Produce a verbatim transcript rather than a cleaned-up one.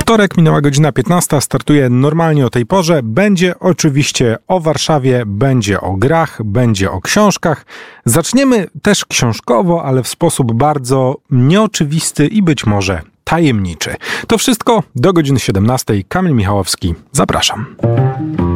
Wtorek, minęła godzina piętnasta, startuje normalnie o tej porze. Będzie oczywiście o Warszawie, będzie o grach, będzie o książkach. Zaczniemy też książkowo, ale w sposób bardzo nieoczywisty i być może tajemniczy. To wszystko do godziny siedemnastej. Kamil Michałowski, zapraszam.